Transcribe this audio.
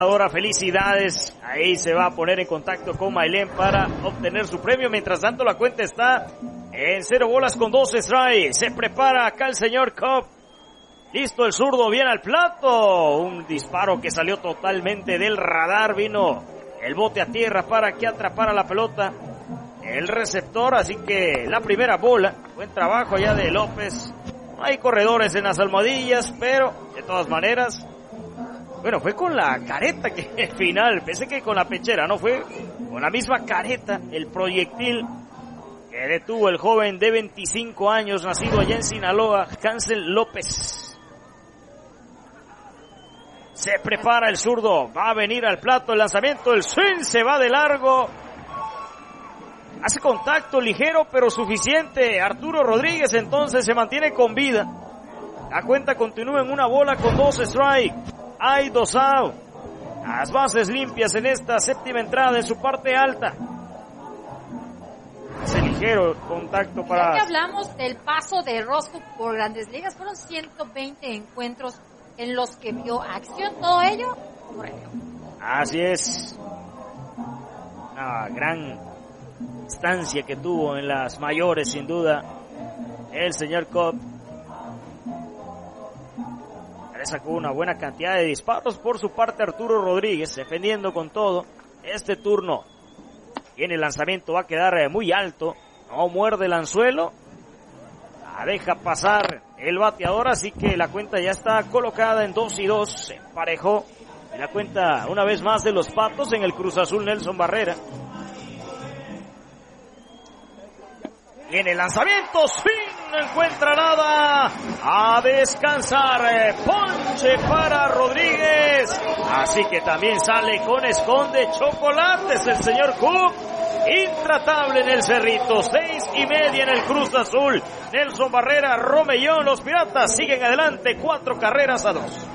Ahora felicidades, ahí se va a poner en contacto con Mailén para obtener su premio. Mientras tanto la cuenta está en 0 bolas con 2 strikes. Se prepara acá el señor Cobb. Listo el zurdo, viene al plato. Un disparo que salió totalmente del radar. Vino el bote a tierra para que atrapara la pelota el receptor. Así que la primera bola. Buen trabajo ya de López. No hay corredores en las almohadillas, pero de todas maneras... Bueno, fue con la careta que al final, pensé que con la pechera, no, fue con la misma careta, el proyectil que detuvo el joven de 25 años, nacido allá en Sinaloa, Hansel López. Se prepara el zurdo, va a venir al plato el lanzamiento, el swing se va de largo. Hace contacto ligero pero suficiente. Arturo Rodríguez entonces se mantiene con vida. La cuenta continúa en 1 bola con 2 strikes. Hay 2 out. Las bases limpias en esta séptima entrada en su parte alta. Ese ligero contacto para... Ya que hablamos del paso de Roscoe por Grandes Ligas, fueron 120 encuentros en los que vio acción, todo ello por ello. Así es. Una gran estancia que tuvo en las mayores, sin duda, el señor Cobb. Sacó una buena cantidad de disparos. Por su parte Arturo Rodríguez defendiendo con todo este turno. Tiene el lanzamiento, va a quedar muy alto, no muerde el anzuelo, la deja pasar el bateador, así que la cuenta ya está colocada en 2-2, se emparejó y la cuenta una vez más de los Patos en el Cruz Azul Nelson Barrera. Viene el lanzamiento, swing, no encuentra nada, a descansar, ponche para Rodríguez, así que también sale con esconde chocolates el señor Cook, intratable en el Cerrito, 6:30 en el Cruz Azul, Nelson Barrera, Romellón, los Piratas siguen adelante, 4 carreras a 2.